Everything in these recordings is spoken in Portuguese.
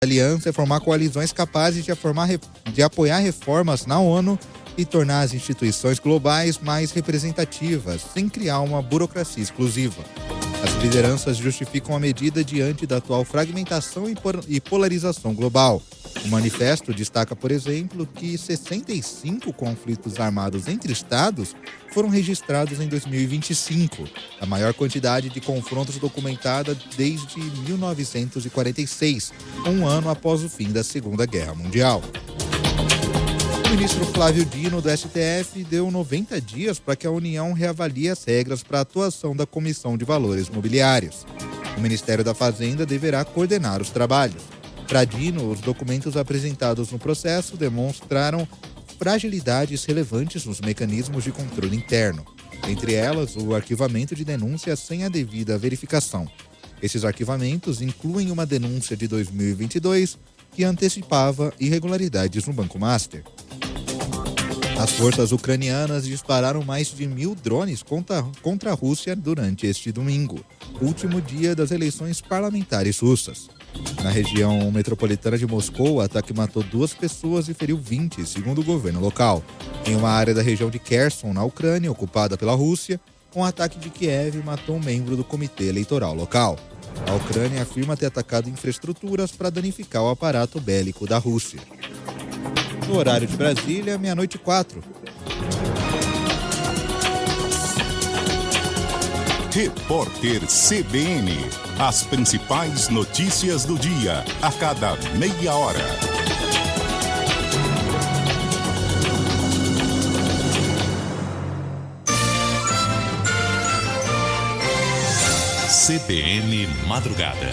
aliança é formar coalizões capazes de apoiar reformas na ONU e tornar as instituições globais mais representativas, sem criar uma burocracia exclusiva. As lideranças justificam a medida diante da atual fragmentação e polarização global. O manifesto destaca, por exemplo, que 65 conflitos armados entre estados foram registrados em 2025, a maior quantidade de confrontos documentada desde 1946, um ano após o fim da Segunda Guerra Mundial. O ministro Flávio Dino, do STF, deu 90 dias para que a União reavalie as regras para a atuação da Comissão de Valores Mobiliários. O Ministério da Fazenda deverá coordenar os trabalhos. Para Dino, os documentos apresentados no processo demonstraram fragilidades relevantes nos mecanismos de controle interno, entre elas o arquivamento de denúncias sem a devida verificação. Esses arquivamentos incluem uma denúncia de 2022 que antecipava irregularidades no Banco Master. As forças ucranianas dispararam mais de 1.000 drones contra a Rússia durante este domingo, último dia das eleições parlamentares russas. Na região metropolitana de Moscou, o ataque matou 2 pessoas e feriu 20, segundo o governo local. Em uma área da região de Kherson, na Ucrânia, ocupada pela Rússia, um ataque de Kiev matou um membro do comitê eleitoral local. A Ucrânia afirma ter atacado infraestruturas para danificar o aparato bélico da Rússia. No horário de Brasília, 00:04. Repórter CBN. As principais notícias do dia, a cada meia hora. CBN Madrugada.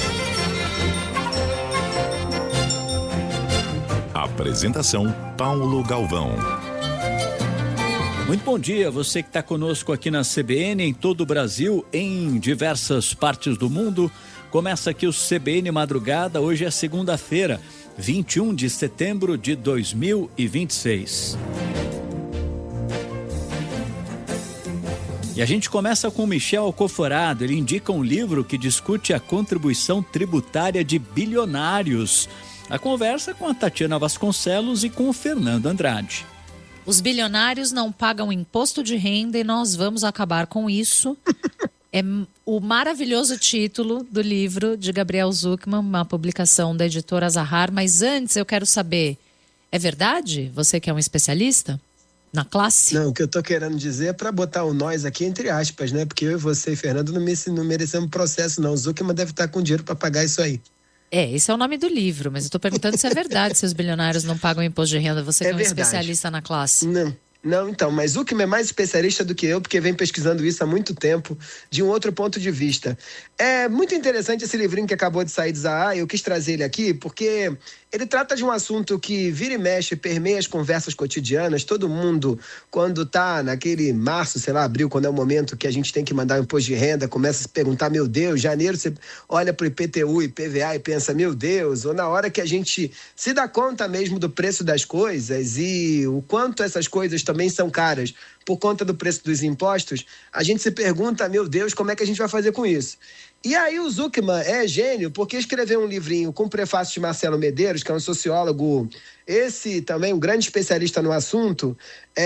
Apresentação Paulo Galvão. Muito bom dia, você que está conosco aqui na CBN, em todo o Brasil, em diversas partes do mundo. Começa aqui o CBN Madrugada, hoje é segunda-feira, 21 de setembro de 2026. E a gente começa com o Michel Alcoforado. Ele indica um livro que discute a contribuição tributária de bilionários. A conversa com a Tatiana Vasconcelos e com o Fernando Andrade. Os bilionários não pagam imposto de renda e nós vamos acabar com isso. É o maravilhoso título do livro de Gabriel Zucman, uma publicação da editora Zahar. Mas antes eu quero saber, é verdade? Você que é um especialista na classe? Não, o que eu tô querendo dizer é para botar o nós aqui entre aspas, né? Porque eu e você e Fernando não merecemos processo, não. O Zucman deve estar com dinheiro para pagar isso aí. Esse é o nome do livro, mas eu tô perguntando se é verdade se os bilionários não pagam imposto de renda. Você que é um especialista na classe. Não, então, mas o Zucman é mais especialista do que eu, porque vem pesquisando isso há muito tempo, de um outro ponto de vista. É muito interessante esse livrinho que acabou de sair do Zahar, eu quis trazer ele aqui, porque ele trata de um assunto que vira e mexe, permeia as conversas cotidianas. Todo mundo, quando tá naquele março, sei lá, abril, quando é o momento que a gente tem que mandar o imposto de renda, começa a se perguntar, meu Deus, janeiro você olha pro IPTU e PVA e pensa, meu Deus, ou na hora que a gente se dá conta mesmo do preço das coisas e o quanto essas coisas também são caras por conta do preço dos impostos, a gente se pergunta, meu Deus, como é que a gente vai fazer com isso? E aí o Zucman é gênio porque escreveu um livrinho com prefácio de Marcelo Medeiros, que é um sociólogo, esse também um grande especialista no assunto,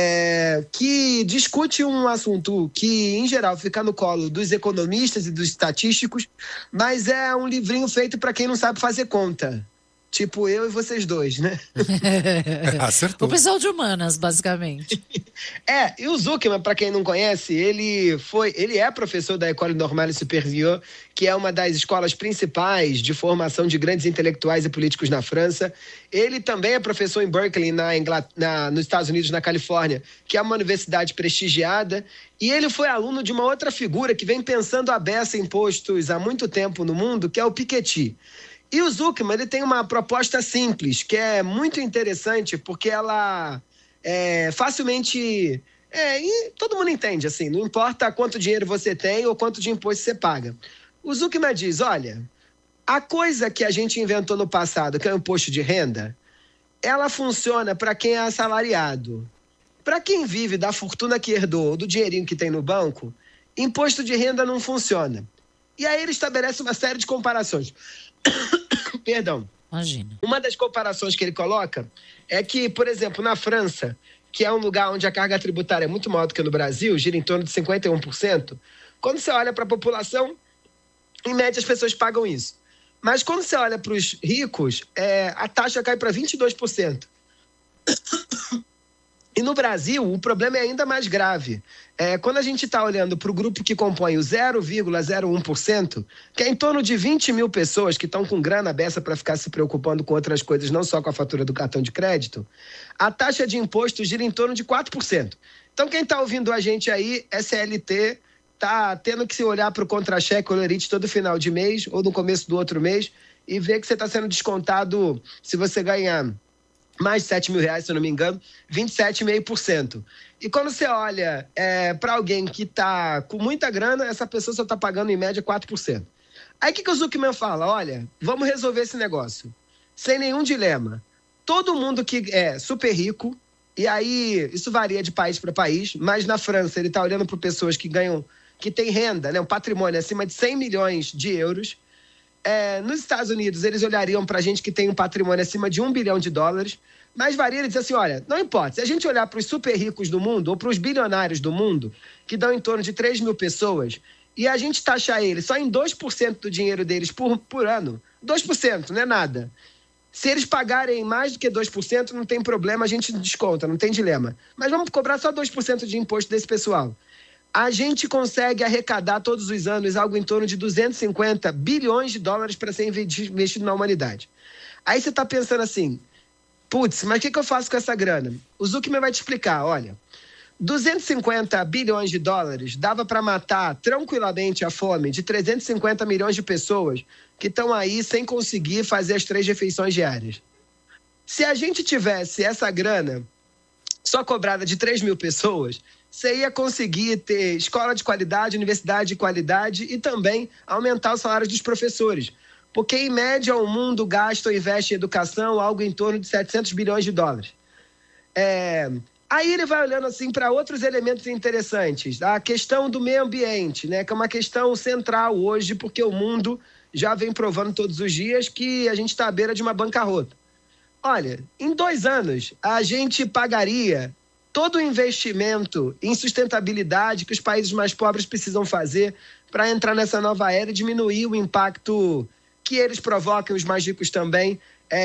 que discute um assunto que, em geral, fica no colo dos economistas e dos estatísticos, mas é um livrinho feito para quem não sabe fazer conta. Tipo eu e vocês dois, né? Acertou. O pessoal de humanas, basicamente. E o Zucman, para quem não conhece, ele é professor da École Normale Supérieure, que é uma das escolas principais de formação de grandes intelectuais e políticos na França. Ele também é professor em Berkeley, nos Estados Unidos, na Califórnia, que é uma universidade prestigiada. E ele foi aluno de uma outra figura que vem pensando a beça impostos há muito tempo no mundo, que é o Piketty. E o Zucman, ele tem uma proposta simples, que é muito interessante, porque ela é facilmente... e todo mundo entende, assim, não importa quanto dinheiro você tem ou quanto de imposto você paga. O Zucman diz, olha, a coisa que a gente inventou no passado, que é o imposto de renda, ela funciona para quem é assalariado. Para quem vive da fortuna que herdou, do dinheirinho que tem no banco, imposto de renda não funciona. E aí ele estabelece uma série de comparações. Perdão. Imagina. Uma das comparações que ele coloca é que, por exemplo, na França, que é um lugar onde a carga tributária é muito maior do que no Brasil, gira em torno de 51%, quando você olha para a população, em média as pessoas pagam isso. Mas quando você olha para os ricos, a taxa cai para 22%. E no Brasil, o problema é ainda mais grave. Quando a gente está olhando para o grupo que compõe o 0,01%, que é em torno de 20 mil pessoas que estão com grana beça para ficar se preocupando com outras coisas, não só com a fatura do cartão de crédito, a taxa de imposto gira em torno de 4%. Então, quem está ouvindo a gente aí, SLT, está tendo que se olhar para o contra-cheque, o Olerite, todo final de mês ou no começo do outro mês e ver que você está sendo descontado, se você ganhar mais de 7 mil reais, se eu não me engano, 27,5%. E quando você olha para alguém que está com muita grana, essa pessoa só está pagando em média 4%. Aí o que o Zuckerman fala? Olha, vamos resolver esse negócio sem nenhum dilema. Todo mundo que é super rico, e aí isso varia de país para país, mas na França ele está olhando para pessoas que ganham, que têm renda, né, um patrimônio acima de 100 milhões de euros. Nos Estados Unidos, eles olhariam para a gente que tem um patrimônio acima de $1 bilhão, mas varia, ele diz assim, olha, não importa, se a gente olhar para os super ricos do mundo ou para os bilionários do mundo, que dão em torno de 3 mil pessoas, e a gente taxar eles só em 2% do dinheiro deles por ano, 2% não é nada. Se eles pagarem mais do que 2%, não tem problema, a gente desconta, não tem dilema. Mas vamos cobrar só 2% de imposto desse pessoal. A gente consegue arrecadar todos os anos algo em torno de $250 bilhões para ser investido na humanidade. Aí você está pensando assim, putz, mas o que eu faço com essa grana? O Zuckerman vai te explicar, olha, $250 bilhões dava para matar tranquilamente a fome de 350 milhões de pessoas que estão aí sem conseguir fazer as 3 refeições diárias. Se a gente tivesse essa grana só cobrada de 3 mil pessoas, você ia conseguir ter escola de qualidade, universidade de qualidade e também aumentar os salários dos professores. Porque, em média, o mundo gasta ou investe em educação algo em torno de $700 bilhões. Aí ele vai olhando assim para outros elementos interessantes. A questão do meio ambiente, né, que é uma questão central hoje, porque o mundo já vem provando todos os dias que a gente está à beira de uma bancarrota. Olha, em 2 anos, a gente pagaria todo o investimento em sustentabilidade que os países mais pobres precisam fazer para entrar nessa nova era e diminuir o impacto que eles provocam, os mais ricos também,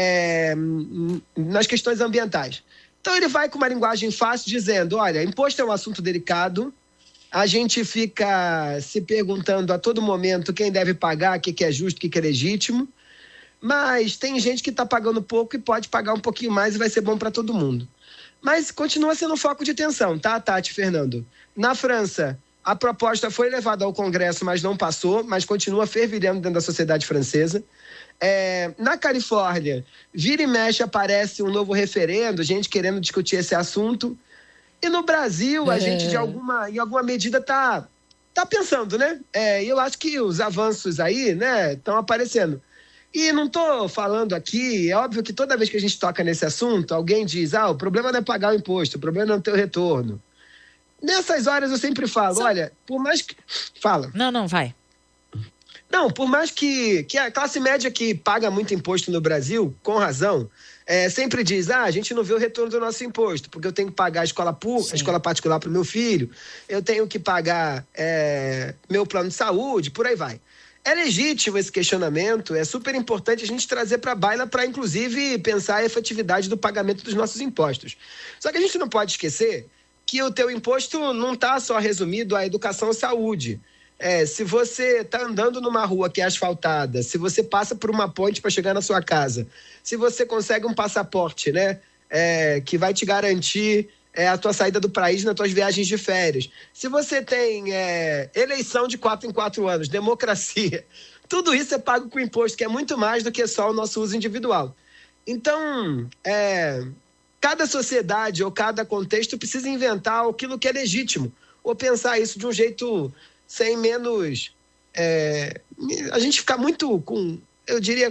nas questões ambientais. Então ele vai com uma linguagem fácil dizendo, olha, imposto é um assunto delicado, a gente fica se perguntando a todo momento quem deve pagar, o que é justo, o que é legítimo, mas tem gente que está pagando pouco e pode pagar um pouquinho mais e vai ser bom para todo mundo. Mas continua sendo um foco de tensão, tá, Tati, Fernando? Na França, a proposta foi levada ao Congresso, mas não passou, mas continua fervilhando dentro da sociedade francesa. Na Califórnia, vira e mexe aparece um novo referendo, gente querendo discutir esse assunto. E no Brasil, a gente, em alguma medida, tá pensando, né? E eu acho que os avanços aí, né, estão aparecendo. E não estou falando aqui, é óbvio que toda vez que a gente toca nesse assunto, alguém diz, o problema não é pagar o imposto, o problema não é ter o retorno. Nessas horas eu sempre falo, olha, por mais que... Fala. Não, vai. Não, por mais que a classe média que paga muito imposto no Brasil, com razão, sempre diz, a gente não vê o retorno do nosso imposto, porque eu tenho que pagar a escola particular para o meu filho, eu tenho que pagar meu plano de saúde, por aí vai. É legítimo esse questionamento, é super importante a gente trazer para a baila para, inclusive, pensar a efetividade do pagamento dos nossos impostos. Só que a gente não pode esquecer que o teu imposto não está só resumido à educação e saúde. Se você está andando numa rua que é asfaltada, se você passa por uma ponte para chegar na sua casa, se você consegue um passaporte, né, que vai te garantir a tua saída do país nas tuas viagens de férias, se você tem eleição de 4 em 4 anos, democracia, tudo isso é pago com imposto, que é muito mais do que só o nosso uso individual. Então, cada sociedade ou cada contexto precisa inventar aquilo que é legítimo, ou pensar isso de um jeito sem menos... a gente ficar muito com eu diria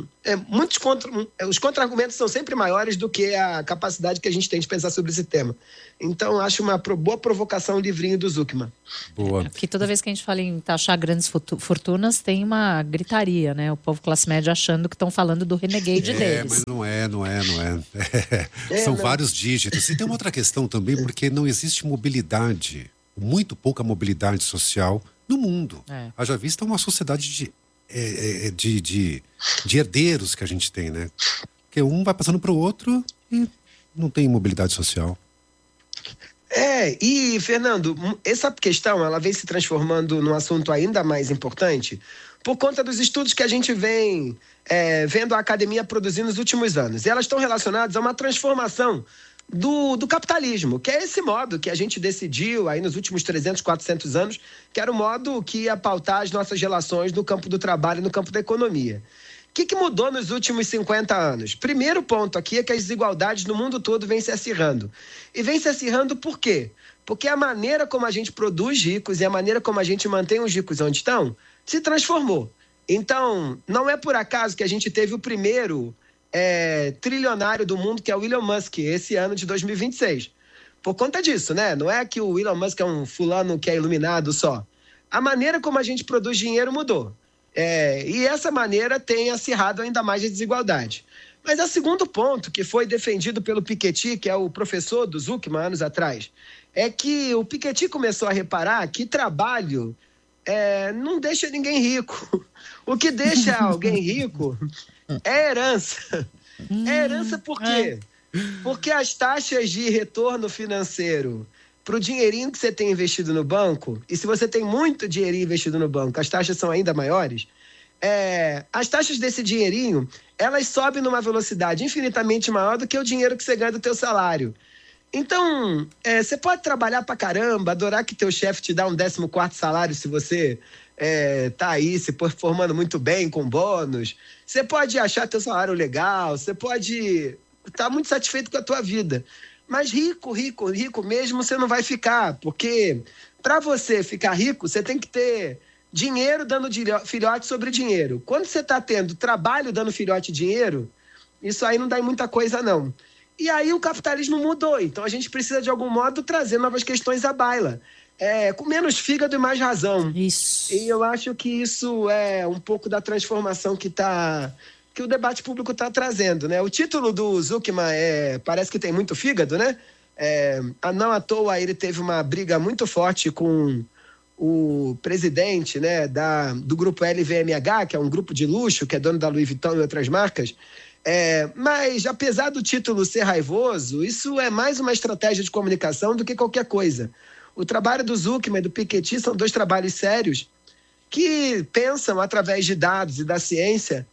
os contra-argumentos são sempre maiores do que a capacidade que a gente tem de pensar sobre esse tema. Então, acho uma boa provocação o livrinho do Zucman. Boa. Porque toda vez que a gente fala em taxar grandes fortunas, tem uma gritaria, né? O povo classe média achando que estão falando do renegade deles. Mas não é. São vários dígitos. E tem uma outra questão também, porque não existe mobilidade, muito pouca mobilidade social no mundo. Haja vista uma sociedade de herdeiros que a gente tem, né? Porque um vai passando para o outro e não tem mobilidade social. E Fernando, essa questão ela vem se transformando num assunto ainda mais importante por conta dos estudos que a gente vem vendo a academia produzir nos últimos anos. E elas estão relacionadas a uma transformação do capitalismo, que é esse modo que a gente decidiu aí nos últimos 300, 400 anos, que era o modo que ia pautar as nossas relações no campo do trabalho e no campo da economia. O que mudou nos últimos 50 anos? Primeiro ponto aqui é que as desigualdades no mundo todo vêm se acirrando. E vêm se acirrando por quê? Porque a maneira como a gente produz ricos e a maneira como a gente mantém os ricos onde estão se transformou. Então, não é por acaso que a gente teve o primeiro trilionário do mundo, que é o Elon Musk, esse ano de 2026. Por conta disso, né? Não é que o Elon Musk é um fulano que é iluminado só. A maneira como a gente produz dinheiro mudou. E essa maneira tem acirrado ainda mais a desigualdade. Mas o segundo ponto, que foi defendido pelo Piketty, que é o professor do Zucman anos atrás, é que o Piketty começou a reparar que trabalho não deixa ninguém rico. O que deixa alguém rico é herança. Herança por quê? Porque as taxas de retorno financeiro para o dinheirinho que você tem investido no banco, e se você tem muito dinheirinho investido no banco, as taxas são ainda maiores, as taxas desse dinheirinho, elas sobem numa velocidade infinitamente maior do que o dinheiro que você ganha do teu salário. Então, você pode trabalhar pra caramba, adorar que teu chefe te dá um 14º salário se você tá aí se performando muito bem com bônus. Você pode achar teu salário legal, você pode estar muito satisfeito com a tua vida. Mas rico mesmo você não vai ficar, porque para você ficar rico, você tem que ter dinheiro dando filhote sobre dinheiro. Quando você está tendo trabalho dando filhote dinheiro, isso aí não dá em muita coisa, não. E aí o capitalismo mudou, então a gente precisa de algum modo trazer novas questões à baila. Com menos fígado e mais razão. Isso. E eu acho que isso é um pouco da transformação que o debate público está trazendo, né? O título do Zucman parece que tem muito fígado, né? Não à toa ele teve uma briga muito forte com o presidente, né, do grupo LVMH, que é um grupo de luxo, que é dono da Louis Vuitton e outras marcas. Mas, apesar do título ser raivoso, isso é mais uma estratégia de comunicação do que qualquer coisa. O trabalho do Zucman e do Piketty são dois trabalhos sérios que pensam, através de dados e da ciência,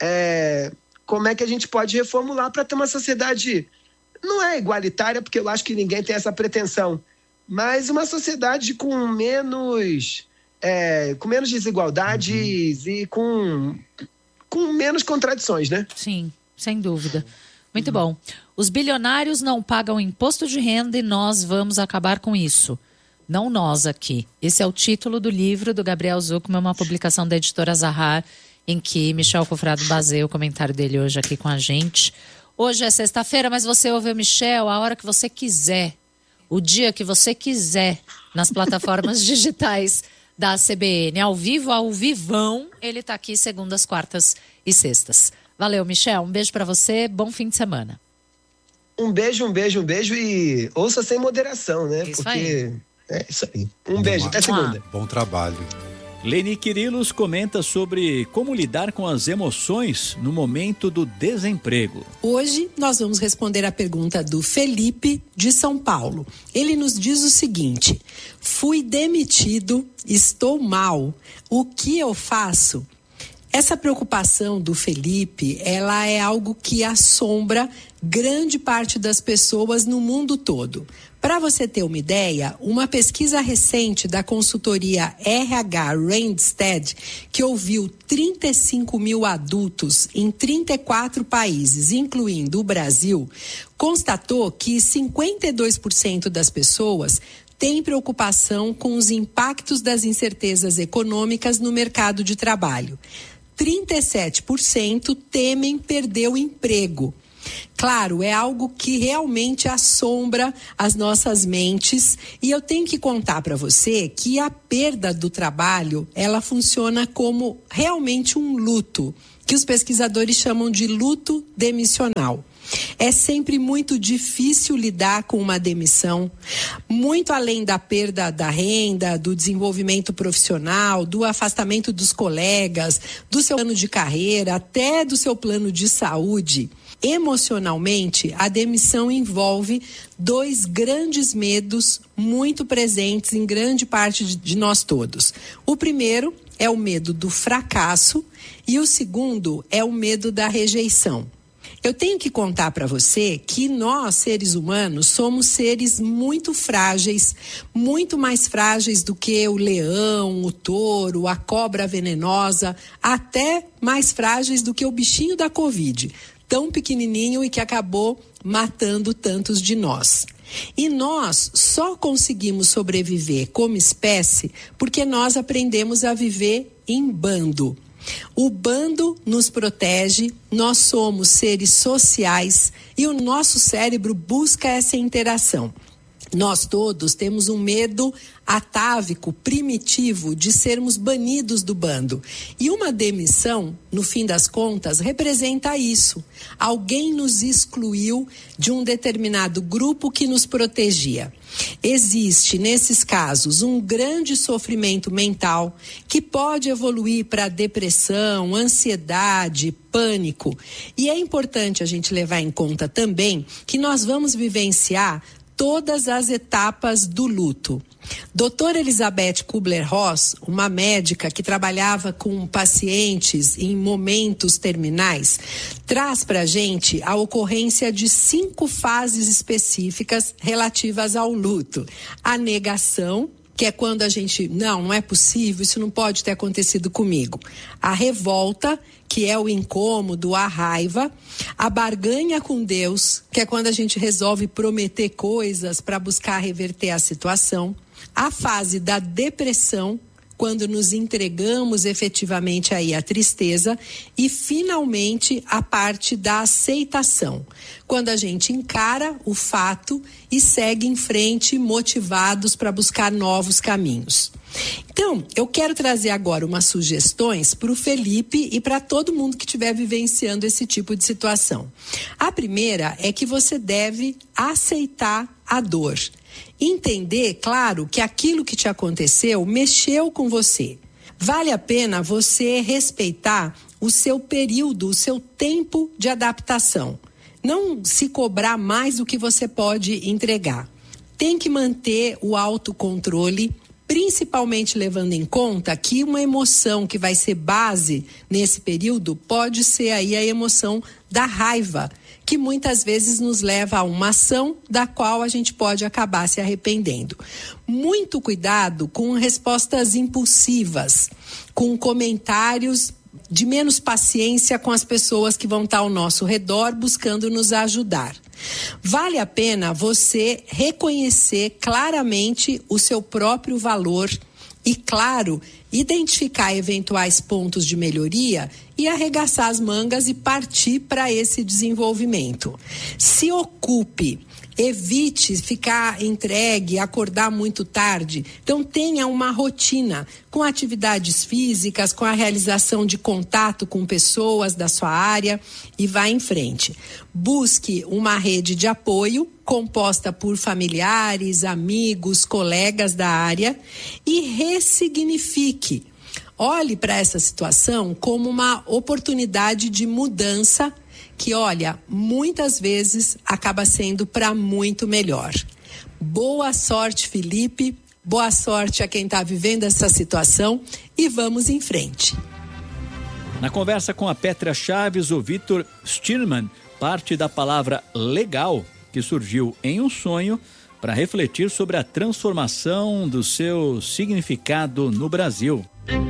como é que a gente pode reformular para ter uma sociedade, não é igualitária, porque eu acho que ninguém tem essa pretensão, mas uma sociedade com menos desigualdades e com menos contradições, né? Sim, sem dúvida. Muito bom. Os bilionários não pagam imposto de renda e nós vamos acabar com isso. Não nós aqui. Esse é o título do livro do Gabriel Zucman, uma publicação da editora Zahar, em que Michel Cofrado baseia o comentário dele hoje aqui com a gente. Hoje é sexta-feira, mas você ouve o Michel a hora que você quiser, o dia que você quiser, nas plataformas digitais da CBN. Ao vivo, ao vivão, ele está aqui segundas, quartas e sextas. Valeu, Michel. Um beijo para você, bom fim de semana. Um beijo e ouça sem moderação, né? Isso porque aí. É isso aí. Um beijo, até segunda. Bom trabalho. Leni Quirilos comenta sobre como lidar com as emoções no momento do desemprego. Hoje nós vamos responder a pergunta do Felipe de São Paulo. Ele nos diz o seguinte: fui demitido, estou mal, o que eu faço? Essa preocupação do Felipe, ela é algo que assombra grande parte das pessoas no mundo todo. Para você ter uma ideia, uma pesquisa recente da consultoria RH Randstad, que ouviu 35 mil adultos em 34 países, incluindo o Brasil, constatou que 52% das pessoas têm preocupação com os impactos das incertezas econômicas no mercado de trabalho. 37% temem perder o emprego. Claro, é algo que realmente assombra as nossas mentes, e eu tenho que contar para você que a perda do trabalho, ela funciona como realmente um luto, que os pesquisadores chamam de luto demissional. É sempre muito difícil lidar com uma demissão, muito além da perda da renda, do desenvolvimento profissional, do afastamento dos colegas, do seu plano de carreira, até do seu plano de saúde. Emocionalmente, a demissão envolve 2 grandes medos muito presentes em grande parte de nós todos. O primeiro é o medo do fracasso e o segundo é o medo da rejeição. Eu tenho que contar para você que nós, seres humanos, somos seres muito frágeis, muito mais frágeis do que o leão, o touro, a cobra venenosa, até mais frágeis do que o bichinho da Covid, tão pequenininho e que acabou matando tantos de nós. E nós só conseguimos sobreviver como espécie porque nós aprendemos a viver em bando. O bando nos protege, nós somos seres sociais e o nosso cérebro busca essa interação. Nós todos temos um medo atávico, primitivo, de sermos banidos do bando. E uma demissão, no fim das contas, representa isso. Alguém nos excluiu de um determinado grupo que nos protegia. Existe, nesses casos, um grande sofrimento mental que pode evoluir para depressão, ansiedade, pânico. E é importante a gente levar em conta também que nós vamos vivenciar todas as etapas do luto. Doutora Elizabeth Kubler-Ross, uma médica que trabalhava com pacientes em momentos terminais, traz para a gente a ocorrência de 5 fases específicas relativas ao luto. A negação, que é quando a gente, não é possível, isso não pode ter acontecido comigo. A revolta, que é o incômodo, a raiva. A barganha com Deus, que é quando a gente resolve prometer coisas para buscar reverter a situação. A fase da depressão, quando nos entregamos efetivamente aí à tristeza. E, finalmente, a parte da aceitação, quando a gente encara o fato e segue em frente motivados para buscar novos caminhos. Então, eu quero trazer agora umas sugestões para o Felipe e para todo mundo que estiver vivenciando esse tipo de situação. A primeira é que você deve aceitar a dor. Entender, claro, que aquilo que te aconteceu mexeu com você. Vale a pena você respeitar o seu período, o seu tempo de adaptação. Não se cobrar mais do que você pode entregar. Tem que manter o autocontrole, principalmente levando em conta que uma emoção que vai ser base nesse período pode ser aí a emoção da raiva, que muitas vezes nos leva a uma ação da qual a gente pode acabar se arrependendo. Muito cuidado com respostas impulsivas, com comentários de menos paciência com as pessoas que vão estar ao nosso redor buscando nos ajudar. Vale a pena você reconhecer claramente o seu próprio valor e, claro, identificar eventuais pontos de melhoria e arregaçar as mangas e partir para esse desenvolvimento. Se ocupe. Evite ficar entregue, acordar muito tarde. Então, tenha uma rotina com atividades físicas, com a realização de contato com pessoas da sua área e vá em frente. Busque uma rede de apoio composta por familiares, amigos, colegas da área e ressignifique. Olhe para essa situação como uma oportunidade de mudança que, olha, muitas vezes acaba sendo para muito melhor. Boa sorte, Felipe. Boa sorte a quem está vivendo essa situação e vamos em frente. Na conversa com a Pétria Chaves, o Vitor Stirman parte da palavra legal, que surgiu em um sonho, para refletir sobre a transformação do seu significado no Brasil.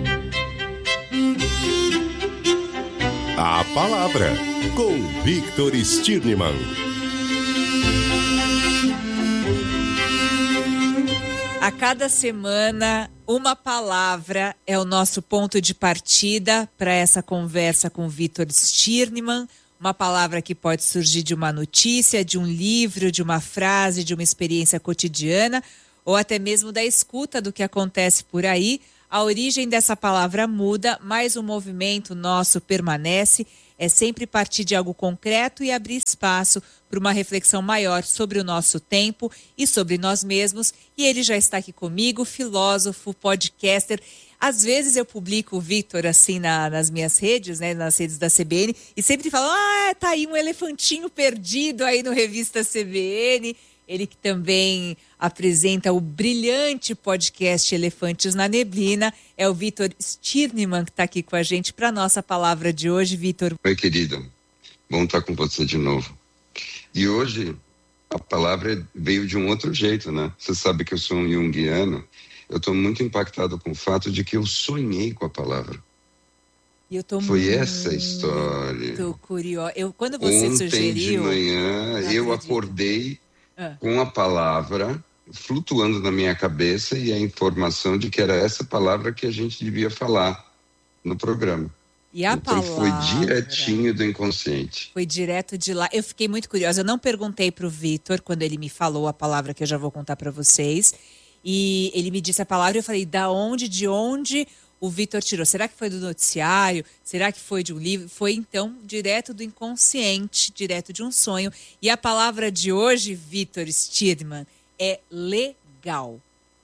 A palavra com Victor Stirman. A cada semana, uma palavra é o nosso ponto de partida para essa conversa com Vitor Stirnemann. Uma palavra que pode surgir de uma notícia, de um livro, de uma frase, de uma experiência cotidiana, ou até mesmo da escuta do que acontece por aí. A origem dessa palavra muda, mas o movimento nosso permanece. É sempre partir de algo concreto e abrir espaço para uma reflexão maior sobre o nosso tempo e sobre nós mesmos. E ele já está aqui comigo, filósofo, podcaster. Às vezes eu publico o Vitor assim nas minhas redes, né, nas redes da CBN, e sempre falo, tá aí um elefantinho perdido aí no Revista CBN. Ele que também apresenta o brilhante podcast Elefantes na Neblina. É o Vitor Stirnemann que está aqui com a gente para a nossa palavra de hoje. Vitor. Oi, querido. Bom estar com você de novo. E hoje a palavra veio de um outro jeito, né? Você sabe que eu sou um junguiano. Eu estou muito impactado com o fato de que eu sonhei com a palavra. Foi essa a história. Estou curiosa. Quando você Ontem sugeriu... de manhã eu acordei com a palavra flutuando na minha cabeça e a informação de que era essa palavra que a gente devia falar no programa. E a então palavra foi direitinho do inconsciente. Foi direto de lá. Eu fiquei muito curiosa. Eu não perguntei para o Vitor quando ele me falou a palavra que eu já vou contar para vocês. E ele me disse a palavra e eu falei, de onde o Vitor tirou? Será que foi do noticiário? Será que foi de um livro? Foi, então, direto do inconsciente, direto de um sonho. E a palavra de hoje, Vitor Stirnemann, é legal.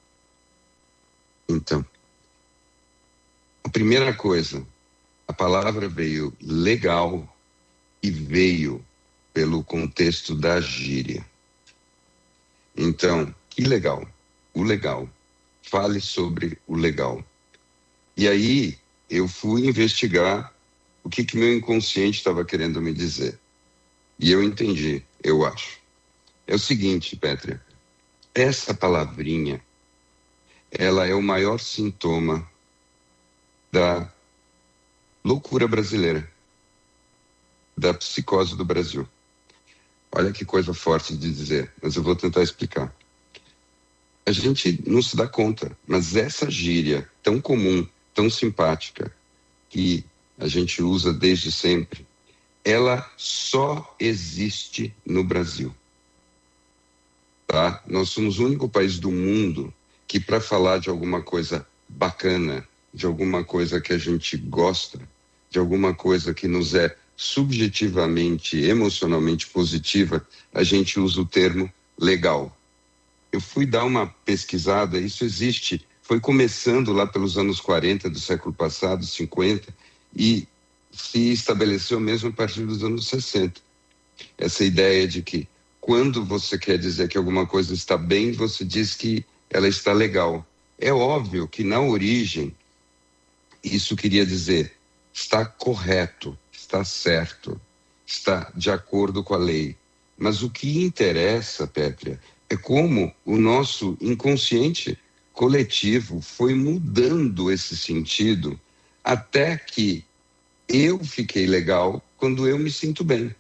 Então, a primeira coisa, a palavra veio legal e veio pelo contexto da gíria. Então, que legal? O legal. Fale sobre o legal. E aí, eu fui investigar o que meu inconsciente estava querendo me dizer. E eu entendi, eu acho. É o seguinte, Pétria, essa palavrinha, ela é o maior sintoma da loucura brasileira, da psicose do Brasil. Olha que coisa forte de dizer, mas eu vou tentar explicar. A gente não se dá conta, mas essa gíria tão comum, tão simpática, que a gente usa desde sempre, ela só existe no Brasil. Tá? Nós somos o único país do mundo que, para falar de alguma coisa bacana, de alguma coisa que a gente gosta, de alguma coisa que nos é subjetivamente, emocionalmente positiva, a gente usa o termo legal. Eu fui dar uma pesquisada, isso existe, foi começando lá pelos anos 40 do século passado, 50, e se estabeleceu mesmo a partir dos anos 60. Essa ideia de que quando você quer dizer que alguma coisa está bem, você diz que ela está legal. É óbvio que na origem isso queria dizer está correto, está certo, está de acordo com a lei. Mas o que interessa, Pétria, é como o nosso inconsciente coletivo foi mudando esse sentido até que eu fiquei legal quando eu me sinto bem.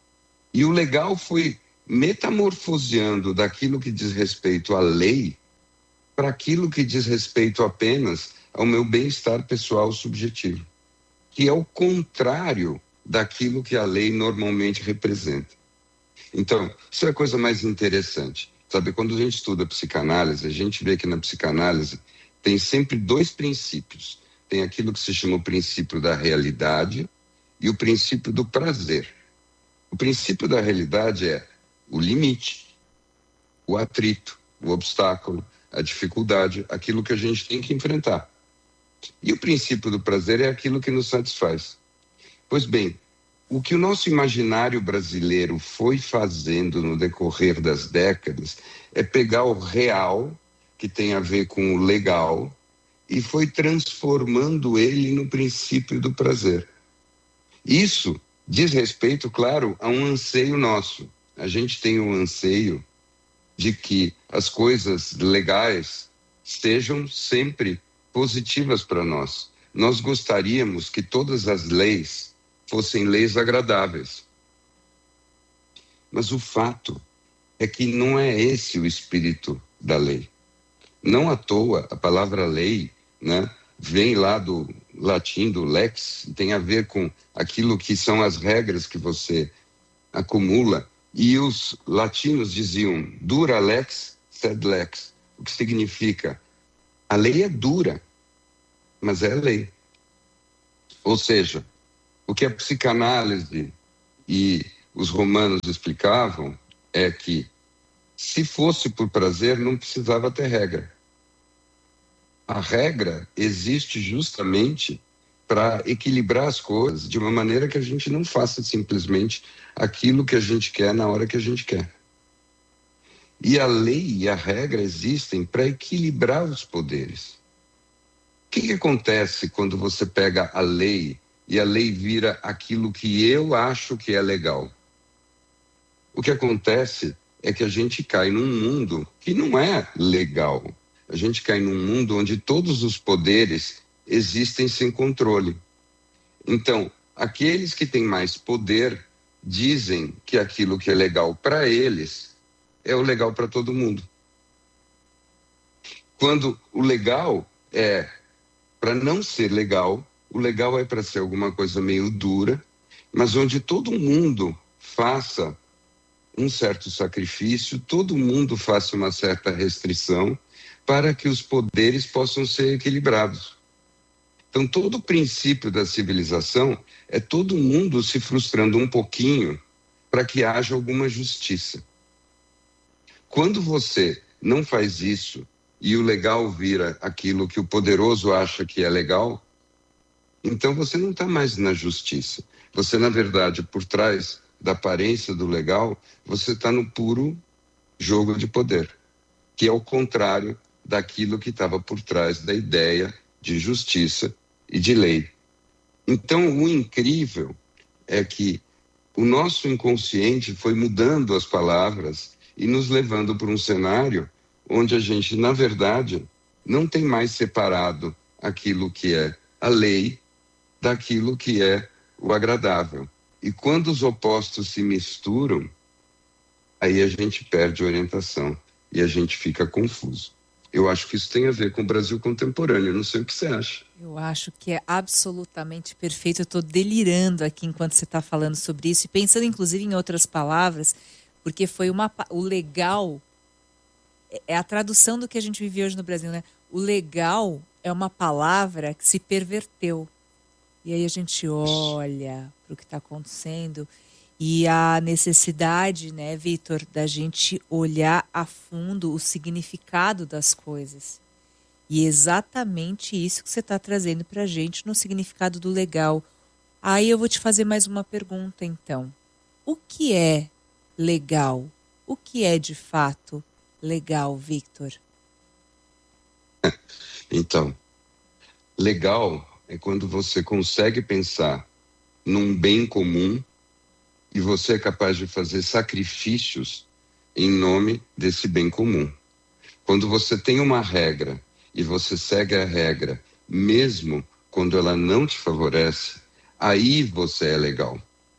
E o legal foi metamorfoseando daquilo que diz respeito à lei para aquilo que diz respeito apenas ao meu bem-estar pessoal subjetivo, que é o contrário daquilo que a lei normalmente representa. Então, isso é a coisa mais interessante. Sabe, quando a gente estuda psicanálise, a gente vê que na psicanálise tem sempre dois princípios. Tem aquilo que se chama o princípio da realidade e o princípio do prazer. O princípio da realidade é o limite, o atrito, o obstáculo, a dificuldade, aquilo que a gente tem que enfrentar. E o princípio do prazer é aquilo que nos satisfaz. Pois bem, o que o nosso imaginário brasileiro foi fazendo no decorrer das décadas é pegar o real, que tem a ver com o legal, e foi transformando ele no princípio do prazer. Isso diz respeito, claro, a um anseio nosso. A gente tem um anseio de que as coisas legais sejam sempre positivas para nós. Nós gostaríamos que todas as leis fossem leis agradáveis. Mas o fato é que não é esse o espírito da lei. Não à toa, a palavra lei, né, vem lá do latim, do lex, tem a ver com aquilo que são as regras que você acumula. E os latinos diziam dura lex, sed lex, o que significa a lei é dura, mas é lei. Ou seja, o que a psicanálise e os romanos explicavam é que se fosse por prazer, não precisava ter regra. A regra existe justamente para equilibrar as coisas de uma maneira que a gente não faça simplesmente aquilo que a gente quer na hora que a gente quer. E a lei e a regra existem para equilibrar os poderes. O que acontece quando você pega a lei e a lei vira aquilo que eu acho que é legal? O que acontece é que a gente cai num mundo que não é legal. A gente cai num mundo onde todos os poderes existem sem controle. Então, aqueles que têm mais poder dizem que aquilo que é legal para eles é o legal para todo mundo. Quando o legal é para não ser legal, o legal é para ser alguma coisa meio dura, mas onde todo mundo faça um certo sacrifício, todo mundo faça uma certa restrição para que os poderes possam ser equilibrados. Então, todo o princípio da civilização é todo mundo se frustrando um pouquinho para que haja alguma justiça. Quando você não faz isso e o legal vira aquilo que o poderoso acha que é legal, então você não está mais na justiça. Você, na verdade, por trás da aparência do legal, você está no puro jogo de poder, que é o contrário daquilo que estava por trás da ideia de justiça e de lei. Então, o incrível é que o nosso inconsciente foi mudando as palavras e nos levando para um cenário onde a gente, na verdade, não tem mais separado aquilo que é a lei daquilo que é o agradável. E quando os opostos se misturam, aí a gente perde a orientação e a gente fica confuso. Eu acho que isso tem a ver com o Brasil contemporâneo. Não sei o que você acha. Eu acho que é absolutamente perfeito. Eu estou delirando aqui enquanto você está falando sobre isso e pensando, inclusive, em outras palavras, porque foi o legal é a tradução do que a gente vive hoje no Brasil, né? O legal é uma palavra que se perverteu. E aí a gente olha para o que está acontecendo e a necessidade, né, Vitor, da gente olhar a fundo o significado das coisas. E exatamente isso que você está trazendo para a gente no significado do legal. Aí eu vou te fazer mais uma pergunta, então. O que é legal? O que é, de fato, legal, Victor? Então, legal é quando você consegue pensar num bem comum e você é capaz de fazer sacrifícios em nome desse bem comum. Quando você tem uma regra e você segue a regra, mesmo quando ela não te favorece, aí você é legal.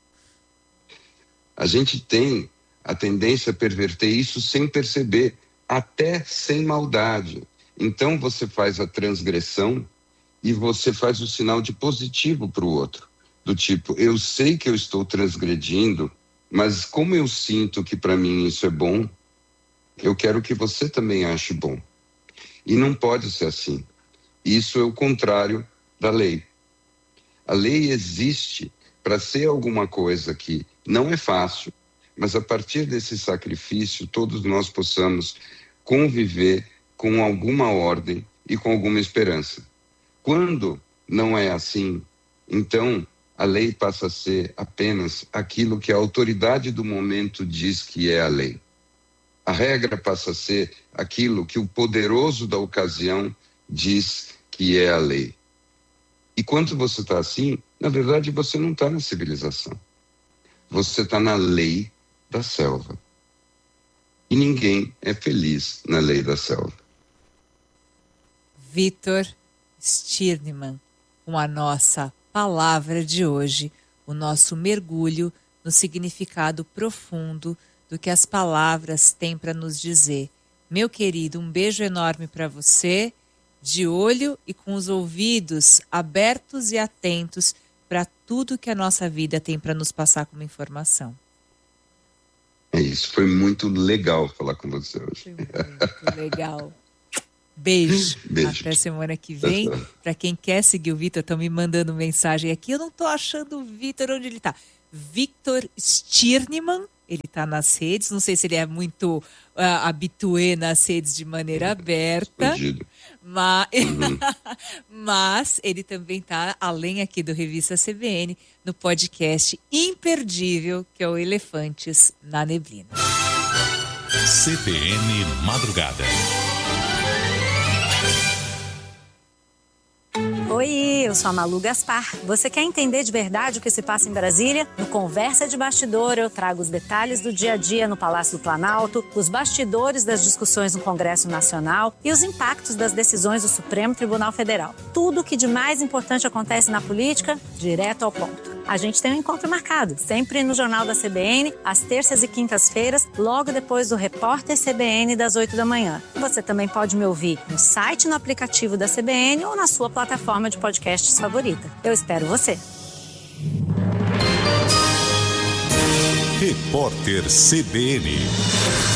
A gente tem a tendência a perverter isso sem perceber, até sem maldade. Então você faz a transgressão e você faz o sinal de positivo para o outro. Do tipo, eu sei que eu estou transgredindo, mas como eu sinto que para mim isso é bom, eu quero que você também ache bom. E não pode ser assim. Isso é o contrário da lei. A lei existe para ser alguma coisa que não é fácil, mas a partir desse sacrifício, todos nós possamos conviver com alguma ordem e com alguma esperança. Quando não é assim, então a lei passa a ser apenas aquilo que a autoridade do momento diz que é a lei. A regra passa a ser aquilo que o poderoso da ocasião diz que é a lei. E quando você está assim, na verdade você não está na civilização. Você está na lei da selva. E ninguém é feliz na lei da selva. Vitor Stirnemann, com a nossa palavra de hoje, o nosso mergulho no significado profundo do que as palavras têm para nos dizer. Meu querido, um beijo enorme para você, de olho e com os ouvidos abertos e atentos para tudo que a nossa vida tem para nos passar como informação. É isso, foi muito legal falar com você hoje. Foi muito legal. Beijo. Até semana que vem. Para quem quer seguir o Vitor, estão me mandando mensagem aqui. Eu não estou achando o Vitor onde ele está. Victor Stirnemann, ele está nas redes. Não sei se ele é muito habitué nas redes de maneira aberta. Mas ele também está, além aqui do Revista CBN, no podcast imperdível, que é o Elefantes na Neblina. CBN Madrugada. Oi, eu sou a Malu Gaspar. Você quer entender de verdade o que se passa em Brasília? No Conversa de Bastidor, eu trago os detalhes do dia a dia no Palácio do Planalto, os bastidores das discussões no Congresso Nacional e os impactos das decisões do Supremo Tribunal Federal. Tudo o que de mais importante acontece na política, direto ao ponto. A gente tem um encontro marcado, sempre no Jornal da CBN, às terças e quintas-feiras, logo depois do Repórter CBN das 8 da manhã. Você também pode me ouvir no site, no aplicativo da CBN ou na sua plataforma de podcasts favorita. Eu espero você. Repórter CBN.